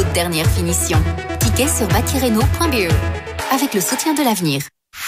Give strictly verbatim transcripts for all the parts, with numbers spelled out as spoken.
toute dernière finition. Tickets sur bâti renault point b e. Avec le soutien de l'avenir.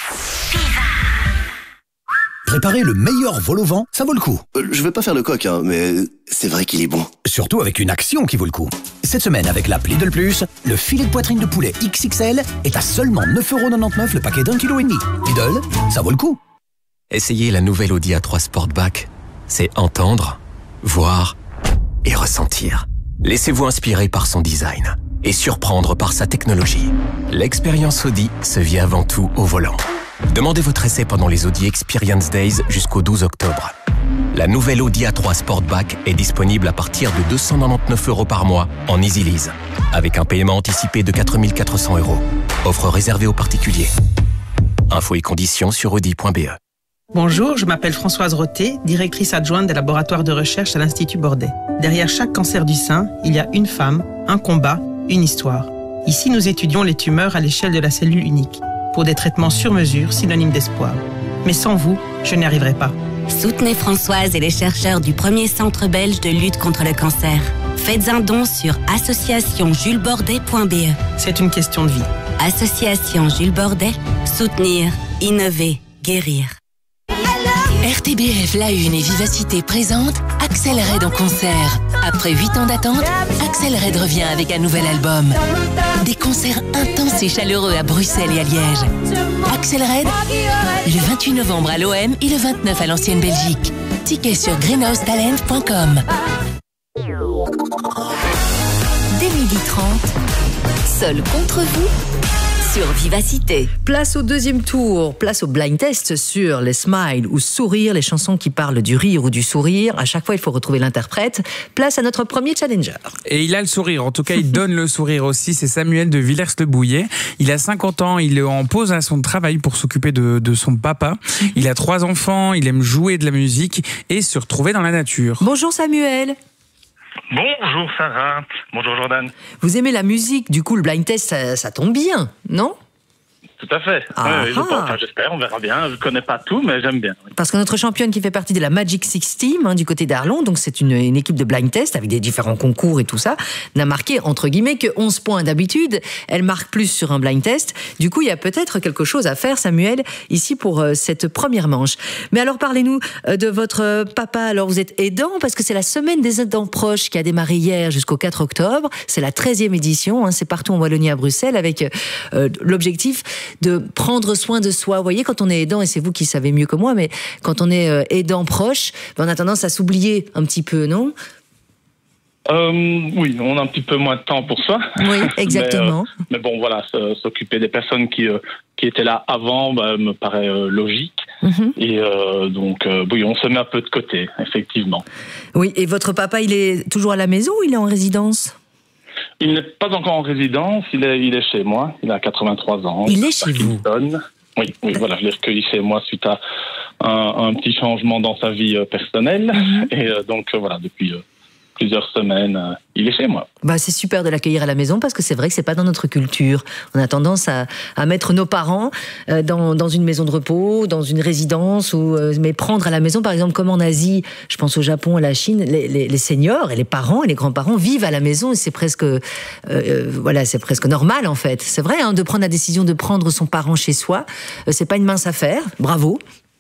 Préparer le meilleur vol au vent, ça vaut le coup. Euh, je vais pas faire le coq, hein, mais c'est vrai qu'il est bon. Surtout avec une action qui vaut le coup. Cette semaine, avec l'app Lidl Plus, le filet de poitrine de poulet X X L est à seulement neuf euros quatre-vingt-dix-neuf le paquet d'un kilo et demi. Lidl, ça vaut le coup. Essayez la nouvelle Audi A trois Sportback. C'est entendre, voir et ressentir. Laissez-vous inspirer par son design et surprendre par sa technologie. L'expérience Audi se vit avant tout au volant. Demandez votre essai pendant les Audi Experience Days jusqu'au douze octobre. La nouvelle Audi A trois Sportback est disponible à partir de deux cent quatre-vingt-dix-neuf euros par mois en Easy Lease, avec un paiement anticipé de quatre mille quatre cents euros. Offre réservée aux particuliers. Infos et conditions sur audi point b e. Bonjour, je m'appelle Françoise Roté, directrice adjointe des laboratoires de recherche à l'Institut Bordet. Derrière chaque cancer du sein, il y a une femme, un combat, une histoire. Ici, nous étudions les tumeurs à l'échelle de la cellule unique, pour des traitements sur mesure, synonymes d'espoir. Mais sans vous, je n'y arriverai pas. Soutenez Françoise et les chercheurs du premier centre belge de lutte contre le cancer. Faites un don sur association jules bordet point b e. C'est une question de vie. Association Jules Bordet, soutenir, innover, guérir. R T B F La Une et Vivacité présentent Axel Red en concert. Après huit ans d'attente, Axel Red revient avec un nouvel album. Des concerts intenses et chaleureux à Bruxelles et à Liège. Axel Red, le vingt-huit novembre à l'O M et le vingt-neuf à l'Ancienne Belgique. Tickets sur greenhouse talent point com. Dès midi trente, seul contre vous, sur Vivacité. Place au deuxième tour, place au blind test sur les smiles ou sourires, les chansons qui parlent du rire ou du sourire. À chaque fois, il faut retrouver l'interprète. Place à notre premier challenger. Et il a le sourire, en tout cas, il donne le sourire aussi. C'est Samuel de Villers-le-Bouillet. Il a cinquante ans, il est en pause à son travail pour s'occuper de, de son papa. Il a trois enfants, il aime jouer de la musique et se retrouver dans la nature. Bonjour Samuel. Bonjour Sarah, bonjour Jordan. Vous aimez la musique, du coup le blind test ça, ça tombe bien, non ? Tout à fait. Ah oui, je pense, enfin, j'espère, on verra bien. Je ne connais pas tout, mais j'aime bien. Oui. Parce que notre championne qui fait partie de la Magic Six Team, hein, du côté d'Arlon, donc c'est une, une équipe de blind test avec des différents concours et tout ça, n'a marqué entre guillemets que onze points d'habitude. Elle marque plus sur un blind test. Du coup, il y a peut-être quelque chose à faire, Samuel, ici pour euh, cette première manche. Mais alors, parlez-nous euh, de votre papa. Alors, vous êtes aidant parce que c'est la semaine des aidants proches qui a démarré hier jusqu'au quatre octobre. C'est la treizième édition. Hein, c'est partout en Wallonie à Bruxelles avec euh, l'objectif de prendre soin de soi. Vous voyez, quand on est aidant, et c'est vous qui savez mieux que moi, mais quand on est euh, aidant proche, ben on a tendance à s'oublier un petit peu, non ? Euh, oui, on a un petit peu moins de temps pour ça. Oui, exactement. mais, euh, mais bon, voilà, s'occuper des personnes qui, euh, qui étaient là avant bah, me paraît euh, logique. Mm-hmm. Et euh, donc, euh, oui, on se met un peu de côté, effectivement. Oui, et votre papa, il est toujours à la maison ou il est en résidence ? Il n'est pas encore en résidence, il est, il est chez moi, il a quatre-vingt-trois ans. Il est chez vous ? Oui, oui, voilà, je l'ai recueilli chez moi suite à un, un petit changement dans sa vie euh, personnelle. Mm-hmm. Et euh, donc, euh, voilà, depuis... Euh, plusieurs semaines, euh, il est chez moi. Bah, c'est super de l'accueillir à la maison parce que c'est vrai que c'est pas dans notre culture. On a tendance à, à mettre nos parents euh, dans, dans une maison de repos, dans une résidence, ou euh, mais prendre à la maison, par exemple, comme en Asie, je pense au Japon, à la Chine, les, les, les seniors et les parents et les grands-parents vivent à la maison et c'est presque, euh, euh, voilà, c'est presque normal en fait. C'est vrai, hein, de prendre la décision de prendre son parent chez soi, euh, c'est pas une mince affaire. Bravo.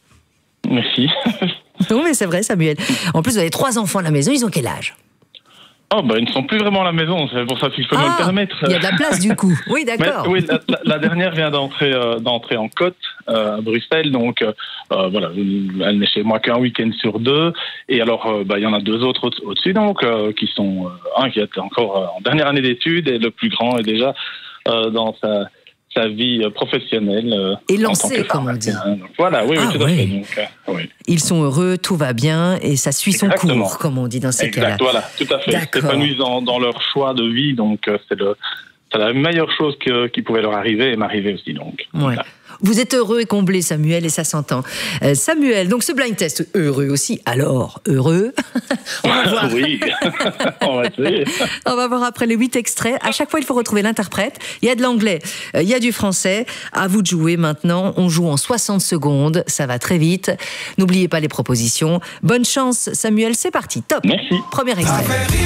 Merci. Non, mais c'est vrai, Samuel. En plus, vous avez trois enfants à la maison, ils ont quel âge ? Oh, bah, ils ne sont plus vraiment à la maison, c'est pour ça qu'il faut ah, me le permettre. Il y a de la place du coup. Oui, d'accord. Mais, oui, la, la, la dernière vient d'entrer, euh, d'entrer en côte euh, à Bruxelles, donc euh, voilà, elle n'est chez moi qu'un week-end sur deux. Et alors, euh, bah, il y en a deux autres au- au-dessus, donc, euh, qui sont euh, un qui est encore euh, en dernière année d'études et le plus grand est déjà euh, dans sa sa vie professionnelle. Euh, et lancée, comme on dit. Donc, voilà, oui, ah, oui, tout ouais. à fait. Donc, euh, oui. Ils sont heureux, tout va bien, et ça suit son Exactement. cours, comme on dit dans ces exact, cas-là. Voilà, tout à fait. Ils s'épanouissent dans, dans leur choix de vie, donc euh, c'est, le, c'est la meilleure chose que, qui pouvait leur arriver et m'arriver aussi. Donc, ouais. voilà. Vous êtes heureux et comblé, Samuel, et ça s'entend. Euh, Samuel, donc ce blind test, heureux aussi. Alors, heureux on va voir. Oui, on va essayer. On va voir après les huit extraits. À chaque fois, il faut retrouver l'interprète. Il y a de l'anglais, euh, il y a du français. À vous de jouer maintenant. On joue en soixante secondes. Ça va très vite. N'oubliez pas les propositions. Bonne chance, Samuel. C'est parti. Top. Merci. Premier extrait.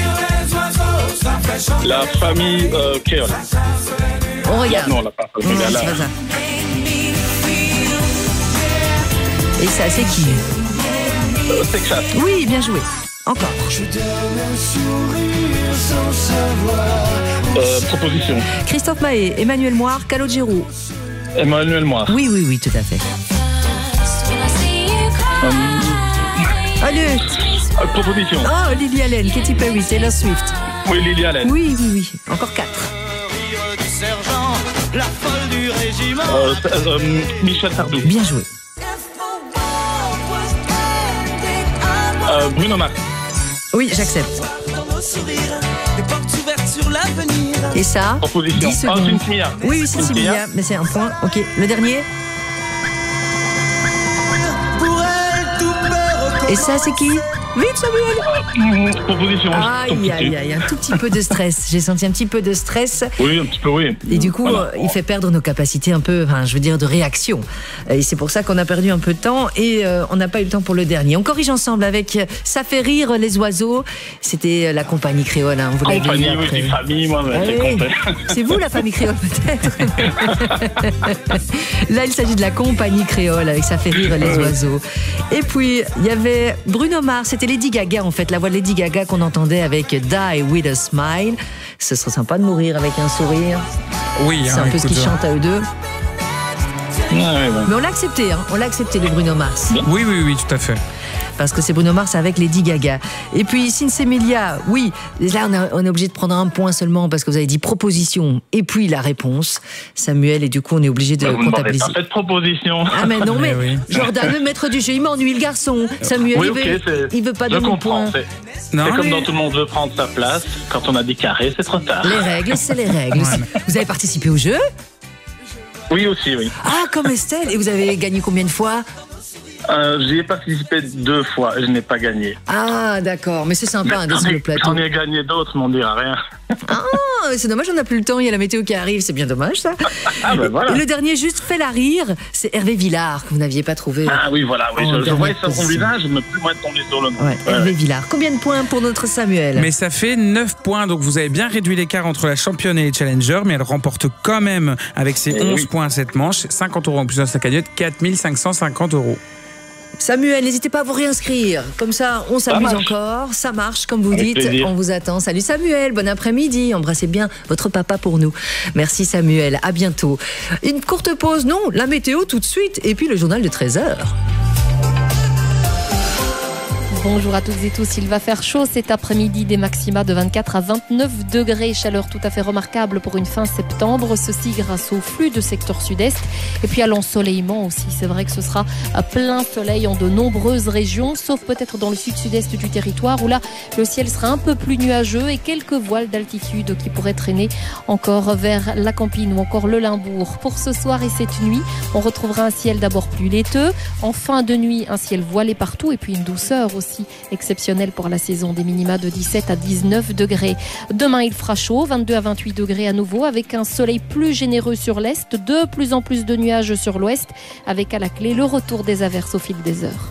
La famille euh, créole. On regarde. Non, la pas Non, famille. c'est la- pas ça. Et ça, c'est qui? Euh, Texas. Oui, bien joué. Encore. Euh, proposition. Christophe Maé, Emmanuel Moir, Calogero. Emmanuel Moir. Oui, oui, oui, tout à fait. Euh, Allez. euh, proposition. Oh, Lily Allen, Katy Perry, Taylor Swift. Oui, Lily Allen. Oui, oui, oui. Encore quatre. Euh, euh, Michel Sardou. Bien joué. Euh, Bruno Mars. Oui, j'accepte. Et ça Proposition. dix Ah, secondes. Cynthia Mia. Oui, oui, c'est Cynthia. Similia, mais c'est un point. Ok, le dernier. Et ça, c'est qui? Vite, Samuel. Mmh, Proposition. Aïe, aïe, aïe, un tout petit peu de stress. J'ai senti un petit peu de stress. Oui, un petit peu, oui. Et du coup, Voilà. euh, il fait perdre nos capacités un peu, enfin, je veux dire, de réaction. Et c'est pour ça qu'on a perdu un peu de temps et euh, on n'a pas eu le temps pour le dernier. On corrige ensemble avec euh, Ça fait rire les oiseaux. C'était euh, la compagnie créole, hein, vous l'avez Compagnie, deviné oui, après. c'est famille, moi, mais c'est Oui. complet. C'est vous la famille créole peut-être. Là, il s'agit de la compagnie créole avec Ça fait rire les oiseaux. Et puis, il y avait Bruno Mars, c'était Lady Gaga en fait, la voix de Lady Gaga qu'on entendait avec Die With a Smile. Ce serait sympa de mourir avec un sourire. Oui, C'est hein, un peu ce écoute, qu'ils chantent à eux deux. Ouais, ouais, bon. Mais on l'a accepté, hein. On l'a accepté le Bruno Mars. Oui, oui, oui, tout à fait. Parce que c'est Bruno Mars avec Lady Gaga. Et puis Sinsemilia, oui, là on, a, on est obligé de prendre un point seulement parce que vous avez dit proposition et puis la réponse, Samuel, et du coup on est obligé de Vous ne m'avez comptabiliser. pas fait de proposition. Ah mais non mais, Mais oui. Jordan, le maître du jeu, il m'ennuie le garçon. Samuel, Oui, il, ok, veut, c'est- il veut pas je donner le comprends. point. C'est Non, c'est comme mais- dans Tout le monde veut prendre sa place. Quand on a dit carré, c'est trop tard. Les règles, c'est les règles. Vous avez participé au jeu? Oui, aussi, oui. Ah, comme Estelle. Et vous avez gagné combien de fois? Euh, J'y ai participé deux fois, je n'ai pas gagné. Ah, d'accord. Mais c'est sympa, un J'en deuxième ai, plateau. j'en ai gagné d'autres, mais on ne dira rien. Ah, c'est dommage, on n'a plus le temps. Il y a la météo qui arrive. C'est bien dommage, ça. Ah, ben voilà. Et le dernier, juste fait la rire, c'est Hervé Villard, que vous n'aviez pas trouvé. Ah oui, voilà, oui, En je, je dernière voyais ça son position. visage, mais plus moi de tomber sur le nom. Ouais, Ouais, Hervé ouais. Villard. Combien de points pour notre Samuel? Mais ça fait neuf points, donc vous avez bien réduit l'écart entre la championne et les challengers, mais elle remporte quand même, avec ses Eh onze oui. points à cette manche, cinquante euros en plus dans sa cagnotte, quatre mille cinq cent cinquante euros. Samuel, n'hésitez pas à vous réinscrire. Comme ça, on s'amuse marche. encore. Ça marche, comme vous Avec dites. plaisir. On vous attend. Salut Samuel, bon après-midi. Embrassez bien votre papa pour nous. Merci Samuel, à bientôt. Une courte pause, non, la météo tout de suite. Et puis le journal de treize heures. Bonjour à toutes et tous, il va faire chaud cet après-midi, des maxima de vingt-quatre à vingt-neuf degrés, chaleur tout à fait remarquable pour une fin septembre, ceci grâce au flux de secteur sud-est et puis à l'ensoleillement aussi. C'est vrai que ce sera à plein soleil en de nombreuses régions, sauf peut-être dans le sud-sud-est du territoire où là le ciel sera un peu plus nuageux et quelques voiles d'altitude qui pourraient traîner encore vers la Campine ou encore le Limbourg. Pour ce soir et cette nuit, on retrouvera un ciel d'abord plus laiteux, en fin de nuit un ciel voilé partout et puis une douceur aussi exceptionnelle pour la saison, des minima de dix-sept à dix-neuf degrés. Demain il fera chaud, vingt-deux à vingt-huit degrés à nouveau, avec un soleil plus généreux sur l'est, de plus en plus de nuages sur l'ouest, avec à la clé le retour des averses au fil des heures.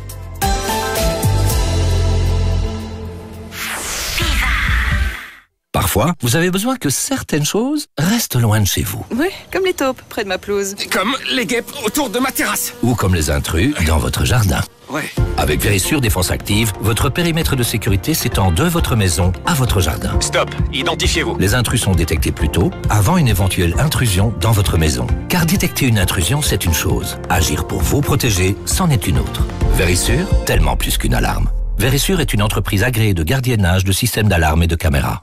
Parfois, vous avez besoin que certaines choses restent loin de chez vous. Oui, comme les taupes près de ma pelouse. Comme les guêpes autour de ma terrasse. Ou comme les intrus dans votre jardin. Ouais. Avec Vérissure Défense Active, votre périmètre de sécurité s'étend de votre maison à votre jardin. Stop, identifiez-vous. Les intrus sont détectés plus tôt, avant une éventuelle intrusion dans votre maison. Car détecter une intrusion, c'est une chose. Agir pour vous protéger, c'en est une autre. Vérissure, tellement plus qu'une alarme. Vérissure est une entreprise agréée de gardiennage de systèmes d'alarme et de caméras.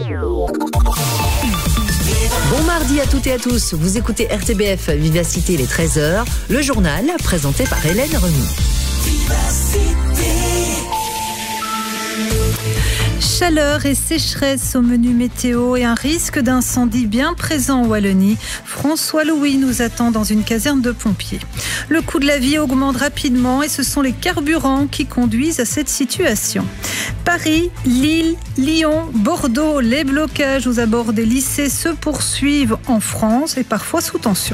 Bon mardi à toutes et à tous. Vous écoutez R T B F Vivacité, les treize heures. Le journal présenté par Hélène Remy. Chaleur et sécheresse au menu météo et un risque d'incendie bien présent en Wallonie. François Louis nous attend dans une caserne de pompiers. Le coût de la vie augmente rapidement et ce sont les carburants qui conduisent à cette situation. Paris, Lille, Lyon, Bordeaux, les blocages aux abords des lycées se poursuivent en France et parfois sous tension.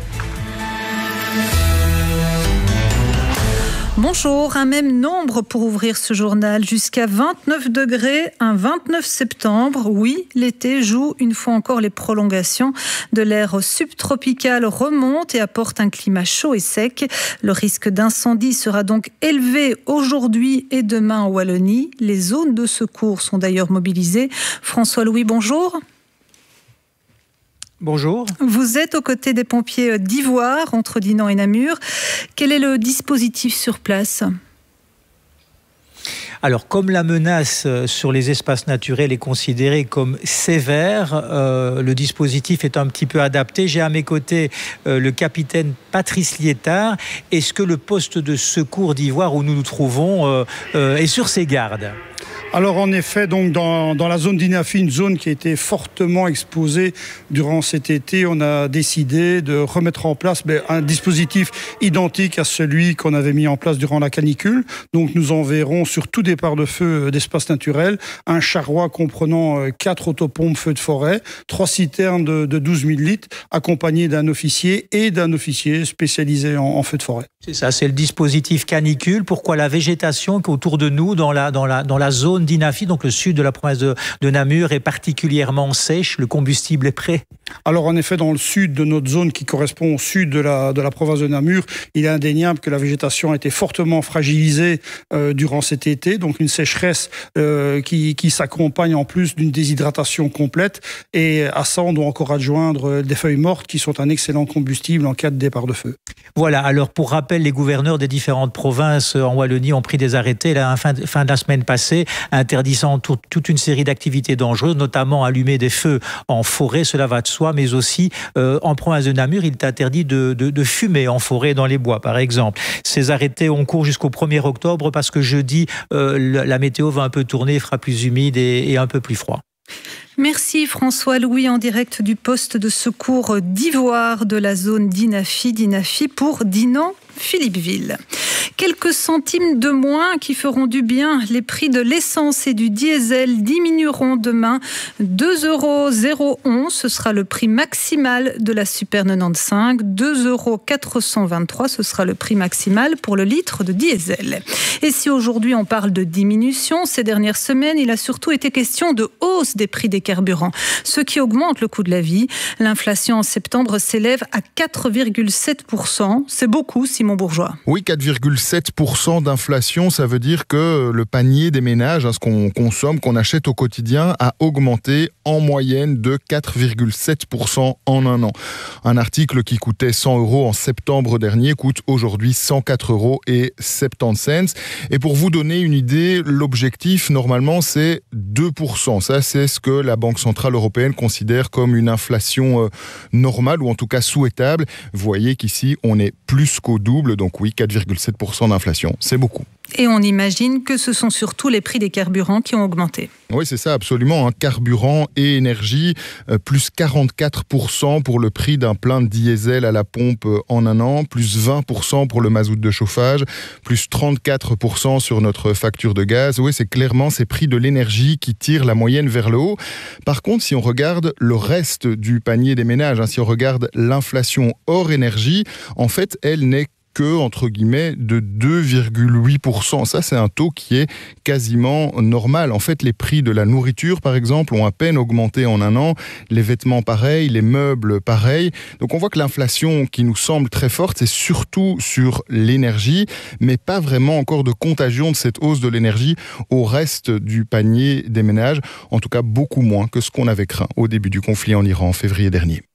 Bonjour, un même nombre pour ouvrir ce journal, jusqu'à vingt-neuf degrés, un vingt-neuf septembre. Oui, l'été joue une fois encore les prolongations de l'air subtropical remonte et apporte un climat chaud et sec. Le risque d'incendie sera donc élevé aujourd'hui et demain en Wallonie. Les zones de secours sont d'ailleurs mobilisées. François Louis, bonjour. Bonjour. Vous êtes aux côtés des pompiers d'Ivoire, entre Dinan et Namur. Quel est le dispositif sur place ? Alors, comme la menace sur les espaces naturels est considérée comme sévère, euh, le dispositif est un petit peu adapté. J'ai à mes côtés euh, le capitaine Patrice Liétard. Est-ce que le poste de secours d'Ivoire où nous nous trouvons euh, euh, est sur ses gardes ? Alors en effet, donc dans, dans la zone d'Inafi, une zone qui a été fortement exposée durant cet été, on a décidé de remettre en place ben, un dispositif identique à celui qu'on avait mis en place durant la canicule. Donc nous enverrons sur tout départ de feu d'espace naturel un charroi comprenant quatre autopompes feux de forêt, trois citernes de, de douze mille litres, accompagnés d'un officier et d'un officier spécialisé en, en feu de forêt. C'est ça, c'est le dispositif canicule. Pourquoi la végétation qui est autour de nous, dans la, dans la, dans la zone d'Inafi, donc le sud de la province de, de Namur, est particulièrement sèche, le combustible est prêt? Alors en effet, dans le sud de notre zone qui correspond au sud de la, de la province de Namur, il est indéniable que la végétation a été fortement fragilisée euh, durant cet été, donc une sécheresse euh, qui, qui s'accompagne en plus d'une déshydratation complète, et à ça on doit encore adjoindre des feuilles mortes qui sont un excellent combustible en cas de départ de feu. Voilà, alors pour rappel, les gouverneurs des différentes provinces en Wallonie ont pris des arrêtés la fin, fin de la semaine passée, interdisant tout, toute une série d'activités dangereuses, notamment allumer des feux en forêt, cela va de soi, mais aussi euh, en province de Namur, il est interdit de, de, de fumer en forêt, dans les bois par exemple. Ces arrêtés ont cours jusqu'au premier octobre parce que jeudi, euh, la météo va un peu tourner, fera plus humide et, et un peu plus froid. Merci François Louis en direct du poste de secours d'Ivoire de la zone d'Inafi, d'Inafi pour Dinan, Philippeville. Quelques centimes de moins qui feront du bien. Les prix de l'essence et du diesel diminueront demain. deux euros zéro onze, ce sera le prix maximal de la Super quatre-vingt-quinze. deux euros quatre cent vingt-trois, ce sera le prix maximal pour le litre de diesel. Et si aujourd'hui on parle de diminution, ces dernières semaines, il a surtout été question de hausse des prix des carburants, ce qui augmente le coût de la vie. L'inflation en septembre s'élève à quatre virgule sept pour cent. C'est beaucoup, Simon Bourgeois. Oui, quatre virgule sept pour cent d'inflation, ça veut dire que le panier des ménages, hein, ce qu'on consomme, qu'on achète au quotidien, a augmenté en moyenne de quatre virgule sept pour cent en un an. Un article qui coûtait cent euros en septembre dernier coûte aujourd'hui cent quatre euros et soixante-dix cents. Et pour vous donner une idée, l'objectif, normalement, c'est deux pour cent. Ça, c'est ce que la Banque Centrale Européenne considère comme une inflation euh, normale, ou en tout cas souhaitable. Vous voyez qu'ici, on est plus qu'au double. Donc oui, quatre virgule sept pour cent d'inflation, c'est beaucoup. Et on imagine que ce sont surtout les prix des carburants qui ont augmenté. Oui, c'est ça, absolument. Hein. Carburant et énergie, euh, plus quarante-quatre pour cent pour le prix d'un plein de diesel à la pompe euh, en un an, plus vingt pour cent pour le mazout de chauffage, plus trente-quatre pour cent sur notre facture de gaz. Oui, c'est clairement ces prix de l'énergie qui tirent la moyenne vers le haut. Par contre, si on regarde le reste du panier des ménages, hein, si on regarde l'inflation hors énergie, en fait, elle n'est que, entre guillemets, de deux virgule huit pour cent. Ça, c'est un taux qui est quasiment normal. En fait, les prix de la nourriture, par exemple, ont à peine augmenté en un an. Les vêtements, pareil. Les meubles, pareil. Donc, on voit que l'inflation qui nous semble très forte, c'est surtout sur l'énergie, mais pas vraiment encore de contagion de cette hausse de l'énergie au reste du panier des ménages. En tout cas, beaucoup moins que ce qu'on avait craint au début du conflit en Iran en février dernier.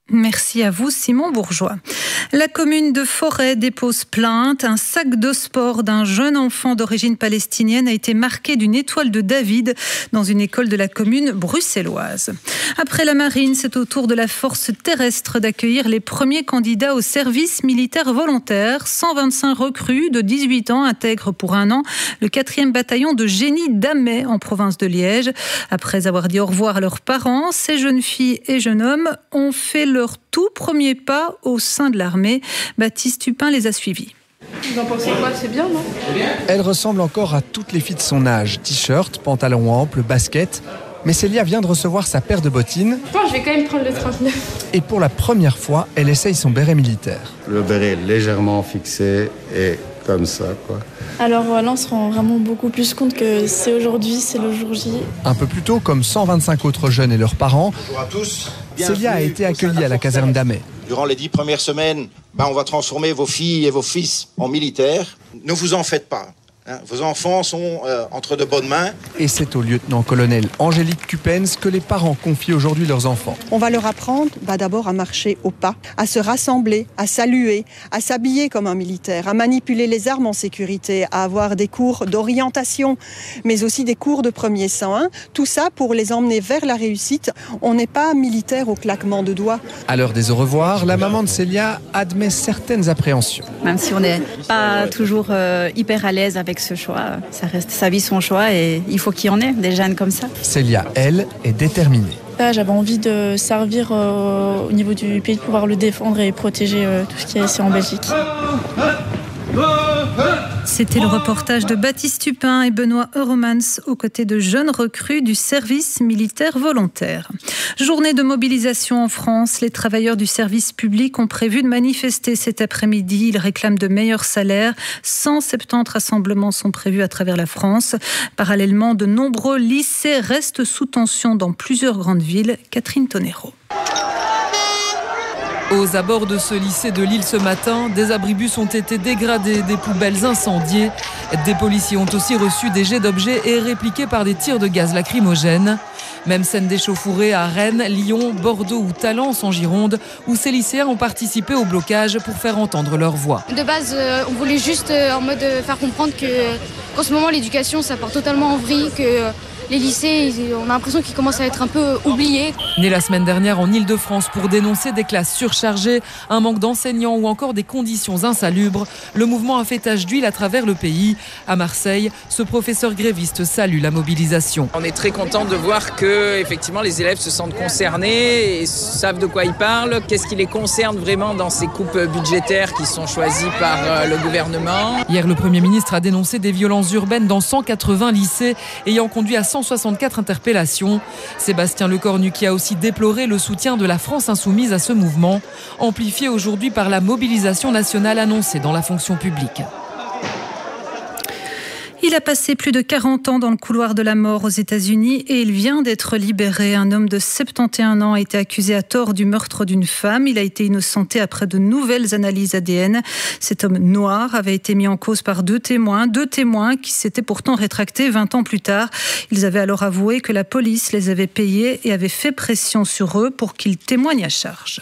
Merci à vous, Simon Bourgeois. La commune de Forêt dépose plainte. Un sac de sport d'un jeune enfant d'origine palestinienne a été marqué d'une étoile de David dans une école de la commune bruxelloise. Après la marine, c'est au tour de la force terrestre d'accueillir les premiers candidats au service militaire volontaire. cent vingt-cinq recrues de dix-huit ans intègrent pour un an le quatrième bataillon de génie d'Amet en province de Liège. Après avoir dit au revoir à leurs parents, ces jeunes filles et jeunes hommes ont fait leur tout premier pas au sein de l'armée. Baptiste Tupin les a suivis. Vous en pensez quoi? C'est bien, non? Elle ressemble encore à toutes les filles de son âge. T-shirt, pantalon ample, basket. Mais Célia vient de recevoir sa paire de bottines. Bon, je vais quand même prendre le trente-neuf. Et pour la première fois, elle essaye son béret militaire. Le béret est légèrement fixé et comme ça, quoi. Alors voilà, on se rend vraiment beaucoup plus compte que c'est aujourd'hui, c'est le jour J. Un peu plus tôt, comme cent vingt-cinq autres jeunes et leurs parents, bonjour à tous. Célia a été accueillie à la caserne d'Amet. Durant les dix premières semaines, ben, on va transformer vos filles et vos fils en militaires. Ne vous en faites pas. Hein, vos enfants sont euh, entre de bonnes mains. Et c'est au lieutenant-colonel Angélique Cupens que les parents confient aujourd'hui leurs enfants. On va leur apprendre bah, d'abord à marcher au pas, à se rassembler, à saluer, à s'habiller comme un militaire, à manipuler les armes en sécurité, à avoir des cours d'orientation, mais aussi des cours de premier soin. Tout ça pour les emmener vers la réussite. On n'est pas militaire au claquement de doigts. À l'heure des au revoir, la maman de Célia admet certaines appréhensions. Même si on n'est pas toujours euh, hyper à l'aise avec ce choix, ça reste sa vie, son choix, et il faut qu'il y en ait des jeunes comme ça. Célia, elle, est déterminée. Là, j'avais envie de servir euh, au niveau du pays, de pouvoir le défendre et protéger euh, tout ce qui est ici en Belgique. C'était le reportage de Baptiste Tupin et Benoît Euromans aux côtés de jeunes recrues du service militaire volontaire. Journée de mobilisation en France. Les travailleurs du service public ont prévu de manifester cet après-midi. Ils réclament de meilleurs salaires. cent soixante-dix rassemblements sont prévus à travers la France. Parallèlement, de nombreux lycées restent sous tension dans plusieurs grandes villes. Catherine Tonero. Aux abords de ce lycée de Lille ce matin, des abribus ont été dégradés, des poubelles incendiées. Des policiers ont aussi reçu des jets d'objets et répliqués par des tirs de gaz lacrymogène. Même scène d'échauffourée à Rennes, Lyon, Bordeaux ou Talence en Gironde, où ces lycéens ont participé au blocage pour faire entendre leur voix. De base, euh, on voulait juste euh, en mode euh, faire comprendre que, qu'en ce moment, l'éducation, ça part totalement en vrille, que euh, les lycées, on a l'impression qu'ils commencent à être un peu oubliés. Né la semaine dernière en Ile-de-France pour dénoncer des classes surchargées, un manque d'enseignants ou encore des conditions insalubres, le mouvement a fait tache d'huile à travers le pays. À Marseille, ce professeur gréviste salue la mobilisation. On est très content de voir que effectivement les élèves se sentent concernés et savent de quoi ils parlent, qu'est-ce qui les concerne vraiment dans ces coupes budgétaires qui sont choisies par le gouvernement. Hier, le Premier ministre a dénoncé des violences urbaines dans cent quatre-vingts lycées, ayant conduit à cent soixante-quatre interpellations. Sébastien Lecornu qui a aussi déploré le soutien de la France insoumise à ce mouvement, amplifié aujourd'hui par la mobilisation nationale annoncée dans la fonction publique. Il a passé plus de quarante ans dans le couloir de la mort aux États-Unis et il vient d'être libéré. Un homme de soixante et onze ans a été accusé à tort du meurtre d'une femme. Il a été innocenté après de nouvelles analyses A D N. Cet homme noir avait été mis en cause par deux témoins, deux témoins qui s'étaient pourtant rétractés vingt ans plus tard. Ils avaient alors avoué que la police les avait payés et avait fait pression sur eux pour qu'ils témoignent à charge.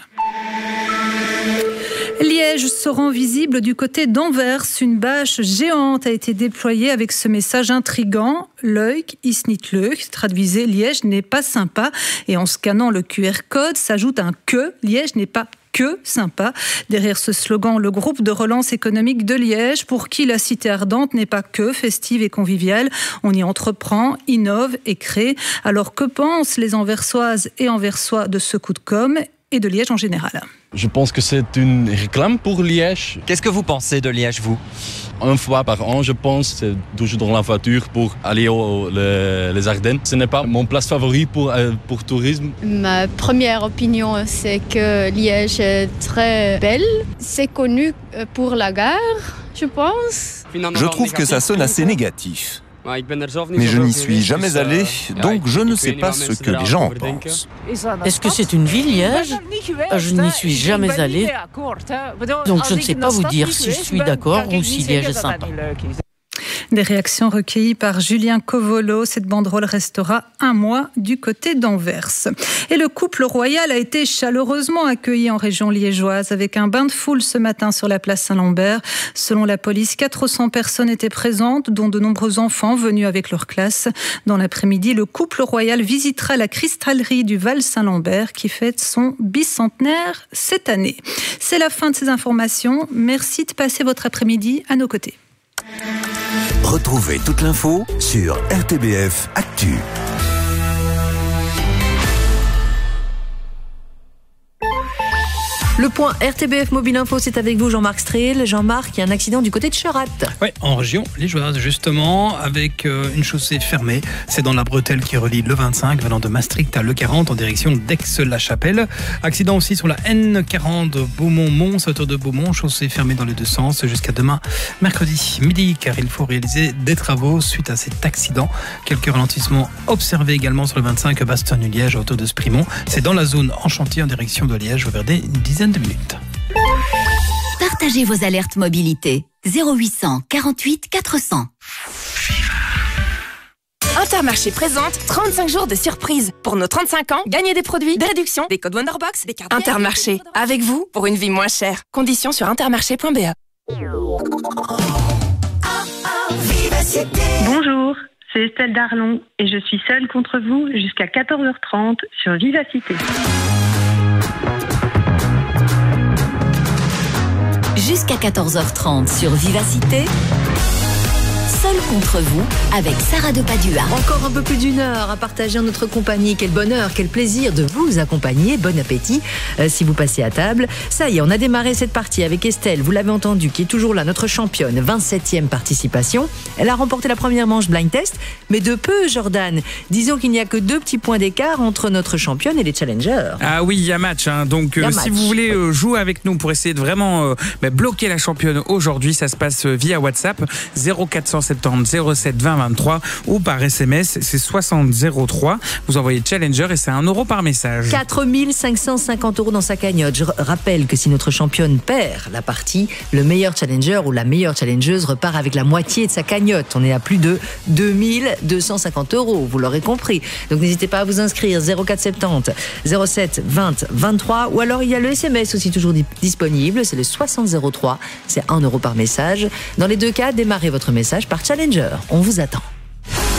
Liège se rend visible du côté d'Anvers. Une bâche géante a été déployée avec ce message intrigant. Leuk is niet leuk, traduisez Liège n'est pas sympa. Et en scannant le Q R code, s'ajoute un que, Liège n'est pas que sympa. Derrière ce slogan, le groupe de relance économique de Liège, pour qui la cité ardente n'est pas que festive et conviviale. On y entreprend, innove et crée. Alors que pensent les Anversoises et Anversois de ce coup de com' et de Liège en général? Je pense que c'est une réclame pour Liège. Qu'est-ce que vous pensez de Liège, vous? Une fois par an, je pense, c'est toujours dans la voiture pour aller aux les, les Ardennes. Ce n'est pas mon place favorite pour, euh, pour tourisme. Ma première opinion, c'est que Liège est très belle. C'est connu pour la gare, je pense. Je trouve que ça sonne assez négatif. Mais je n'y suis jamais allé, donc je ne sais pas ce que les gens en pensent. Est-ce que c'est une ville, Liège? Je n'y suis jamais allé, donc je ne sais pas vous dire si je suis d'accord ou si Liège est sympa. Des réactions recueillies par Julien Covolo. Cette banderole restera un mois du côté d'Anvers. Et le couple royal a été chaleureusement accueilli en région liégeoise avec un bain de foule ce matin sur la place Saint-Lambert. Selon la police, quatre cents personnes étaient présentes, dont de nombreux enfants venus avec leur classe. Dans l'après-midi, le couple royal visitera la cristallerie du Val-Saint-Lambert qui fête son bicentenaire cette année. C'est la fin de ces informations. Merci de passer votre après-midi à nos côtés. Retrouvez toute l'info sur R T B F Actu. Le point R T B F Mobile Info, c'est avec vous Jean-Marc Strehl. Jean-Marc, il y a un accident du côté de Cherat. Oui, en région liégeoise justement, avec euh, une chaussée fermée. C'est dans la bretelle qui relie le vingt-cinq, venant de Maastricht à l'E quarante en direction d'Aix-la-Chapelle. Accident aussi sur la N quarante Beaumont-Mons, hauteur de Beaumont, chaussée fermée dans les deux sens jusqu'à demain mercredi midi, car il faut réaliser des travaux suite à cet accident. Quelques ralentissements observés également sur le vingt-cinq Bastogne-Liège, à hauteur de Sprimont. C'est dans la zone en chantier en direction de Liège, vous verrez une dizaine de minutes. Partagez vos alertes mobilité. zéro huit cent quarante-huit quatre cents. Intermarché présente trente-cinq jours de surprise. Pour nos trente-cinq ans, gagnez des produits, des réductions, des codes Wonderbox, des cartes. Intermarché, avec vous pour une vie moins chère. Conditions sur intermarché point b e. Bonjour, c'est Estelle Darlon et je suis seule contre vous jusqu'à quatorze heures trente sur Vivacité. Jusqu'à quatorze heures trente sur Vivacité. Seul contre vous, avec Sarah de Padua. Encore un peu plus d'une heure à partager en notre compagnie. Quel bonheur, quel plaisir de vous accompagner. Bon appétit euh, si vous passez à table. Ça y est, on a démarré cette partie avec Estelle, vous l'avez entendu, qui est toujours là, notre championne, vingt-septième participation. Elle a remporté la première manche blind test, mais de peu, Jordan. Disons qu'il n'y a que deux petits points d'écart entre notre championne et les challengers. Ah oui, il y a match. Hein. Donc, euh, si vous voulez euh, jouer avec nous pour essayer de vraiment euh, bah, bloquer la championne aujourd'hui, ça se passe euh, via WhatsApp zéro quatre cent soixante-dix zéro sept vingt vingt-trois ou par S M S, c'est soixante zéro trois. Vous envoyez Challenger et c'est un euro par message. quatre mille cinq cent cinquante euros dans sa cagnotte. Je rappelle que si notre championne perd la partie, le meilleur challenger ou la meilleure challengeuse repart avec la moitié de sa cagnotte. On est à plus de deux mille deux cent cinquante euros, vous l'aurez compris. Donc n'hésitez pas à vous inscrire zéro quatre cent soixante-dix zéro sept vingt vingt-trois ou alors il y a le S M S aussi toujours disponible, c'est le soixante zéro trois, c'est un euro par message. Dans les deux cas, démarrez votre message par Challenger. On vous attend.